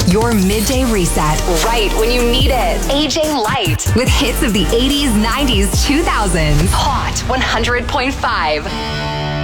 Your midday reset right when you need it. AJ Light with hits of the 80s, 90s, 2000s. Hot 100.5.